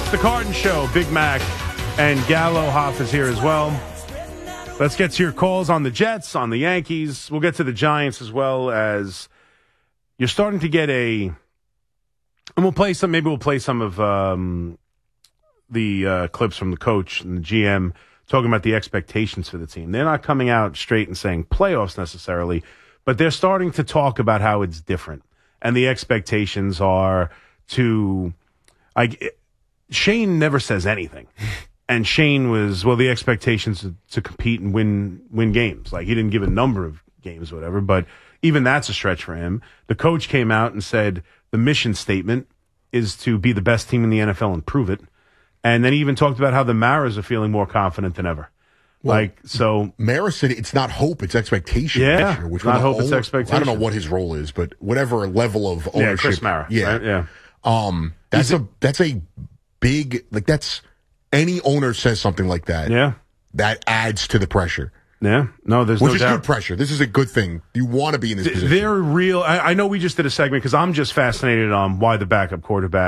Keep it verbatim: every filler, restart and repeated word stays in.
the Carton Show. Big Mac and Gallo. Hoff is here as well. Let's get to your calls on the Jets, on the Yankees. We'll get to the Giants as well, as you're starting to get a, and we'll play some, maybe we'll play some of um, the uh, clips from the coach and the G M talking about the expectations for the team. They're not coming out straight and saying playoffs necessarily, but they're starting to talk about how it's different. And the expectations are to, I, Shane never says anything. And Shane was, well, the expectations to, to compete and win win games. Like, he didn't give a number of games or whatever, but even that's a stretch for him. The coach came out and said the mission statement is to be the best team in the N F L and prove it. And then he even talked about how the Maras are feeling more confident than ever. Well, like, so. Mara said it's not hope, it's expectation. Yeah. Year, which not hope, own, it's expectation. I don't know what his role is, but whatever level of ownership. Yeah, Chris Mara. Yeah. Right? Yeah. Um, that's a, that's a big, like, that's, any owner says something like that. Yeah. That adds to the pressure. Yeah. No, there's Which no is doubt. good pressure. This is a good thing. You want to be in this Th- position. They're real. I, I know we just did a segment because I'm just fascinated on why the backup quarterback